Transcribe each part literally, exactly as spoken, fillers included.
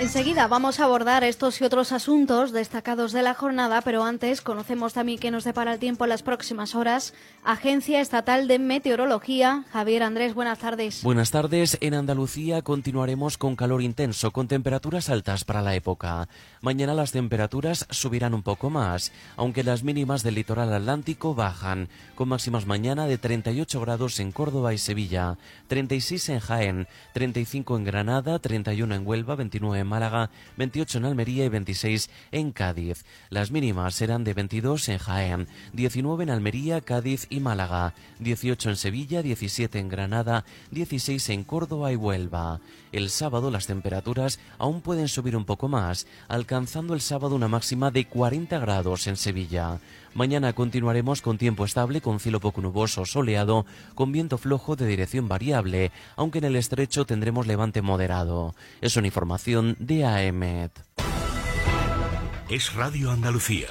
Enseguida vamos a abordar estos y otros asuntos destacados de la jornada, pero antes conocemos también qué nos depara el tiempo en las próximas horas. Agencia Estatal de Meteorología. Javier Andrés, buenas tardes. Buenas tardes. En Andalucía continuaremos con calor intenso, con temperaturas altas para la época. Mañana las temperaturas subirán un poco más, aunque las mínimas del litoral atlántico bajan, con máximas mañana de treinta y ocho grados en Córdoba y Sevilla, treinta y seis en Jaén, treinta y cinco en Granada, treinta y uno en Huelva, veintinueve en Málaga, veintiocho en Almería y veintiséis en Cádiz. Las mínimas serán de veintidós en Jaén, diecinueve en Almería, Cádiz y Málaga, dieciocho en Sevilla, diecisiete en Granada, dieciséis en Córdoba y Huelva. El sábado las temperaturas aún pueden subir un poco más, alcanzando el sábado una máxima de cuarenta grados en Sevilla. Mañana continuaremos con tiempo estable, con cielo poco nuboso, soleado, con viento flojo de dirección variable, aunque en el estrecho tendremos levante moderado. Es una información de A E M E T. Es Radio Andalucía.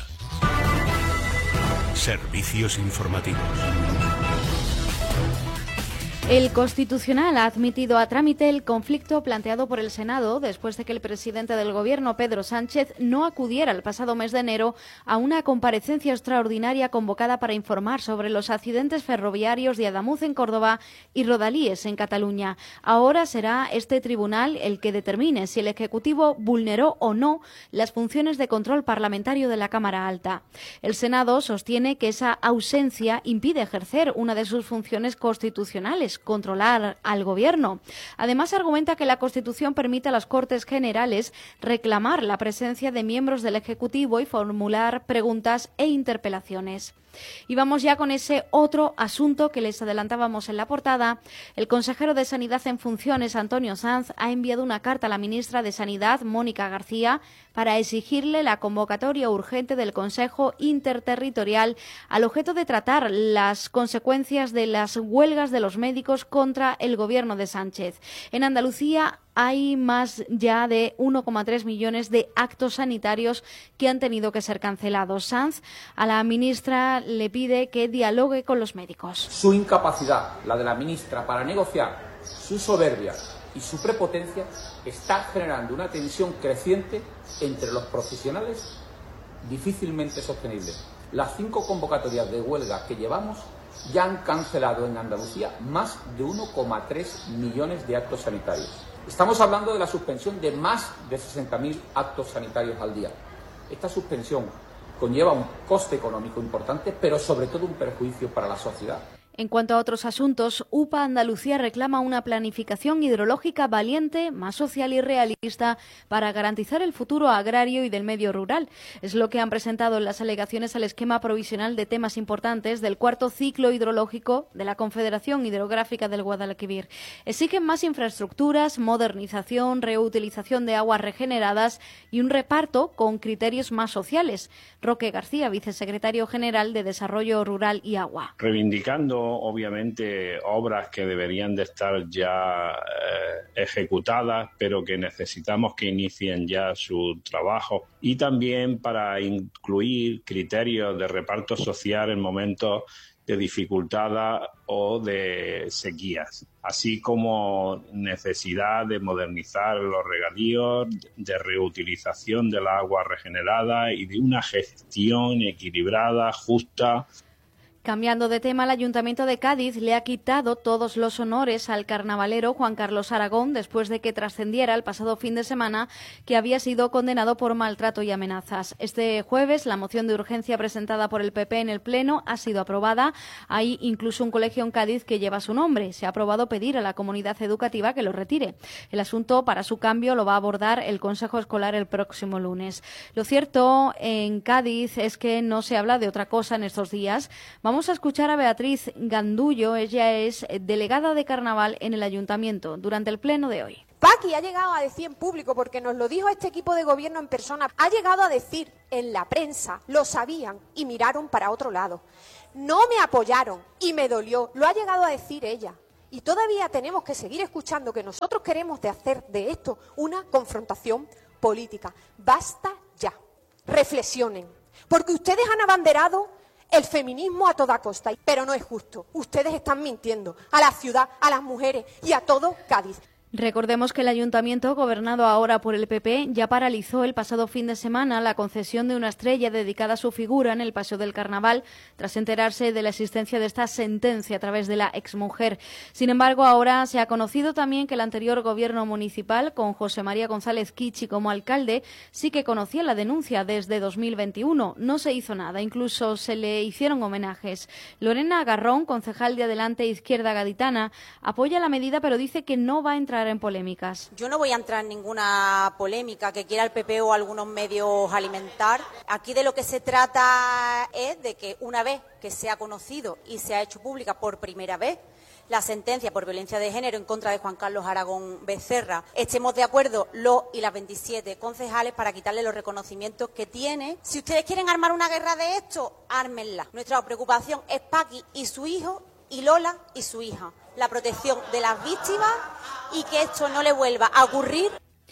Servicios informativos. El Constitucional ha admitido a trámite el conflicto planteado por el Senado después de que el presidente del Gobierno, Pedro Sánchez, no acudiera el pasado mes de enero a una comparecencia extraordinaria convocada para informar sobre los accidentes ferroviarios de Adamuz en Córdoba y Rodalíes en Cataluña. Ahora será este tribunal el que determine si el Ejecutivo vulneró o no las funciones de control parlamentario de la Cámara Alta. El Senado sostiene que esa ausencia impide ejercer una de sus funciones constitucionales, controlar al Gobierno. Además, argumenta que la Constitución permite a las Cortes Generales reclamar la presencia de miembros del Ejecutivo y formular preguntas e interpelaciones. Y vamos ya con ese otro asunto que les adelantábamos en la portada. El consejero de Sanidad en funciones, Antonio Sanz, ha enviado una carta a la ministra de Sanidad, Mónica García, para exigirle la convocatoria urgente del Consejo Interterritorial al objeto de tratar las consecuencias de las huelgas de los médicos contra el Gobierno de Sánchez. En Andalucía hay más ya de uno coma tres millones de actos sanitarios que han tenido que ser cancelados. Sanz a la ministra le pide que dialogue con los médicos. Su incapacidad, la de la ministra, para negociar, su soberbia y su prepotencia está generando una tensión creciente entre los profesionales difícilmente sostenible. Las cinco convocatorias de huelga que llevamos ya han cancelado en Andalucía más de uno coma tres millones de actos sanitarios. Estamos hablando de la suspensión de más de sesenta mil actos sanitarios al día. Esta suspensión conlleva un coste económico importante, pero sobre todo un perjuicio para la sociedad. En cuanto a otros asuntos, U P A Andalucía reclama una planificación hidrológica valiente, más social y realista para garantizar el futuro agrario y del medio rural. Es lo que han presentado en las alegaciones al esquema provisional de temas importantes del cuarto ciclo hidrológico de la Confederación Hidrográfica del Guadalquivir. Exigen más infraestructuras, modernización, reutilización de aguas regeneradas y un reparto con criterios más sociales. Roque García, vicesecretario general de Desarrollo Rural y Agua. Reivindicando obviamente obras que deberían de estar ya eh, ejecutadas, pero que necesitamos que inicien ya su trabajo, y también para incluir criterios de reparto social en momentos de dificultad o de sequías, así como necesidad de modernizar los regadíos, de reutilización del agua regenerada y de una gestión equilibrada, justa. Cambiando de tema, el Ayuntamiento de Cádiz le ha quitado todos los honores al carnavalero Juan Carlos Aragón después de que trascendiera el pasado fin de semana que había sido condenado por maltrato y amenazas. Este jueves, la moción de urgencia presentada por el P P en el Pleno ha sido aprobada. Hay incluso un colegio en Cádiz que lleva su nombre. Se ha aprobado pedir a la comunidad educativa que lo retire. El asunto, para su cambio, lo va a abordar el Consejo Escolar el próximo lunes. Lo cierto en Cádiz es que no se habla de otra cosa en estos días. Vamos Vamos a escuchar a Beatriz Gandullo. Ella es delegada de Carnaval en el Ayuntamiento durante el pleno de hoy. Paqui ha llegado a decir en público, porque nos lo dijo este equipo de gobierno en persona, ha llegado a decir en la prensa, lo sabían y miraron para otro lado. No me apoyaron y me dolió, lo ha llegado a decir ella. Y todavía tenemos que seguir escuchando que nosotros queremos de hacer de esto una confrontación política. Basta ya, reflexionen, porque ustedes han abanderado el feminismo a toda costa, pero no es justo. Ustedes están mintiendo a la ciudad, a las mujeres y a todo Cádiz. Recordemos que el ayuntamiento, gobernado ahora por el P P, ya paralizó el pasado fin de semana la concesión de una estrella dedicada a su figura en el Paseo del Carnaval, tras enterarse de la existencia de esta sentencia a través de la exmujer. Sin embargo, ahora se ha conocido también que el anterior gobierno municipal, con José María González Kichi como alcalde, sí que conocía la denuncia desde dos mil veintiuno. No se hizo nada, incluso se le hicieron homenajes. Lorena Garrón, concejal de Adelante Izquierda Gaditana, apoya la medida, pero dice que no va a entrar en polémicas. Yo no voy a entrar en ninguna polémica que quiera el P P o algunos medios alimentar. Aquí de lo que se trata es de que una vez que se ha conocido y se ha hecho pública por primera vez la sentencia por violencia de género en contra de Juan Carlos Aragón Becerra, estemos de acuerdo los y las veintisiete concejales para quitarle los reconocimientos que tiene. Si ustedes quieren armar una guerra de esto, ármenla. Nuestra preocupación es Paqui y su hijo y Lola y su hija. La protección de las víctimas y que esto no le vuelva a ocurrir.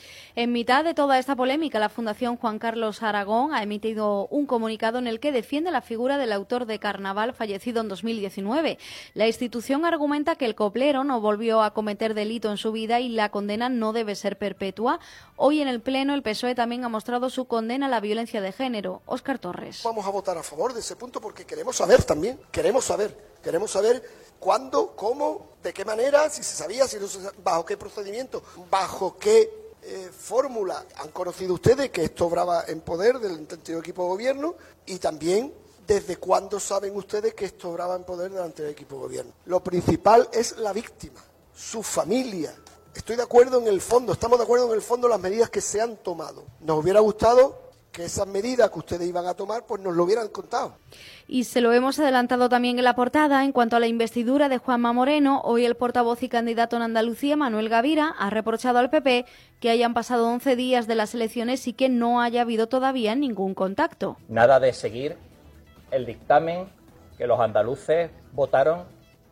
En mitad de toda esta polémica, la Fundación Juan Carlos Aragón ha emitido un comunicado en el que defiende la figura del autor de Carnaval fallecido en dos mil diecinueve. La institución argumenta que el coplero no volvió a cometer delito en su vida y la condena no debe ser perpetua. Hoy en el Pleno el P S O E también ha mostrado su condena a la violencia de género. Óscar Torres. Vamos a votar a favor de ese punto porque queremos saber también, queremos saber, queremos saber cuándo, cómo, de qué manera, si se sabía, si no se sabía, bajo qué procedimiento, bajo qué Eh, fórmula han conocido ustedes que esto obraba en poder del anterior equipo de gobierno y también desde cuándo saben ustedes que esto obraba en poder del anterior equipo de gobierno. Lo principal es la víctima, su familia. Estoy de acuerdo en el fondo, estamos de acuerdo en el fondo en las medidas que se han tomado. Nos hubiera gustado que esas medidas que ustedes iban a tomar, pues nos lo hubieran contado. Y se lo hemos adelantado también en la portada. En cuanto a la investidura de Juanma Moreno, hoy el portavoz y candidato en Andalucía, Manuel Gavira, ha reprochado al P P que hayan pasado once días de las elecciones y que no haya habido todavía ningún contacto. Nada de seguir el dictamen que los andaluces votaron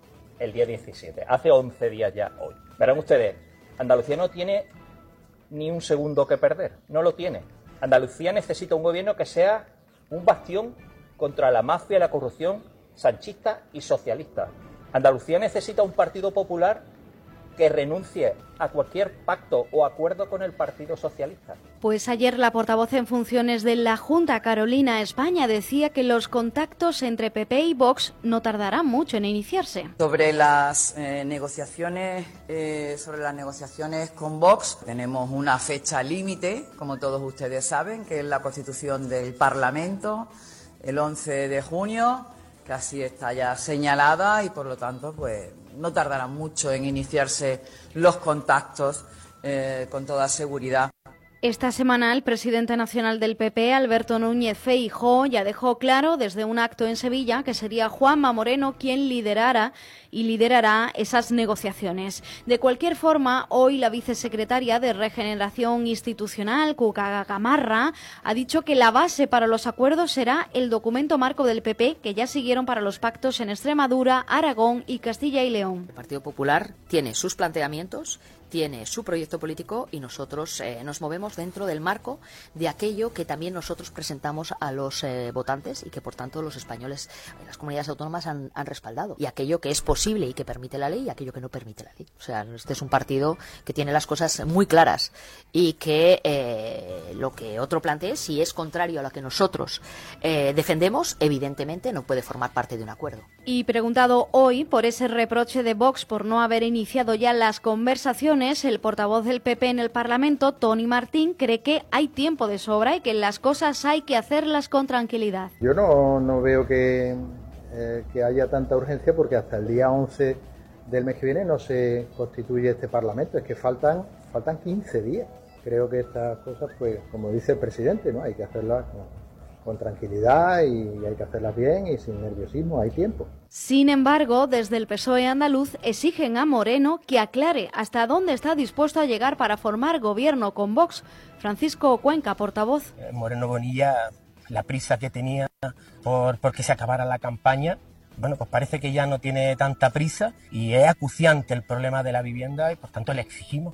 el día diecisiete, hace once días ya hoy. Verán ustedes, Andalucía no tiene ni un segundo que perder, no lo tiene. Andalucía necesita un gobierno que sea un bastión contra la mafia y la corrupción sanchista y socialista. Andalucía necesita un Partido Popular que renuncie a cualquier pacto o acuerdo con el Partido Socialista. Pues ayer la portavoz en funciones de la Junta, Carolina España, decía que los contactos entre P P y Vox no tardarán mucho en iniciarse. Sobre las eh, negociaciones, eh, sobre las negociaciones con Vox, tenemos una fecha límite, como todos ustedes saben, que es la Constitución del Parlamento, el once de junio, que así está ya señalada y por lo tanto, pues no tardará mucho en iniciarse los contactos eh, con toda seguridad. Esta semana el presidente nacional del P P, Alberto Núñez Feijóo, ya dejó claro desde un acto en Sevilla que sería Juanma Moreno quien liderara y liderará esas negociaciones. De cualquier forma, hoy la vicesecretaria de Regeneración Institucional, Cuca Gamarra, ha dicho que la base para los acuerdos será el documento marco del P P que ya siguieron para los pactos en Extremadura, Aragón y Castilla y León. El Partido Popular tiene sus planteamientos, tiene su proyecto político y nosotros eh, nos movemos dentro del marco de aquello que también nosotros presentamos a los eh, votantes y que por tanto los españoles, eh, las comunidades autónomas han, han respaldado, y aquello que es posible y que permite la ley y aquello que no permite la ley. O sea, este es un partido que tiene las cosas muy claras y que eh, lo que otro plantee, si es contrario a lo que nosotros eh, defendemos, evidentemente no puede formar parte de un acuerdo. Y preguntado hoy por ese reproche de Vox por no haber iniciado ya las conversaciones, el portavoz del P P en el Parlamento, Toni Martín, cree que hay tiempo de sobra y que las cosas hay que hacerlas con tranquilidad. Yo no, no veo que, eh, que haya tanta urgencia porque hasta el día once del mes que viene no se constituye este Parlamento, es que faltan, faltan quince días. Creo que estas cosas, pues como dice el presidente, ¿no? Hay que hacerlas con, con tranquilidad y hay que hacerlas bien y sin nerviosismo, hay tiempo. Sin embargo, desde el P S O E andaluz exigen a Moreno que aclare hasta dónde está dispuesto a llegar para formar gobierno con Vox. Francisco Cuenca, portavoz. Moreno Bonilla, la prisa que tenía por, por que se acabara la campaña, bueno, pues parece que ya no tiene tanta prisa y es acuciante el problema de la vivienda y por tanto le exigimos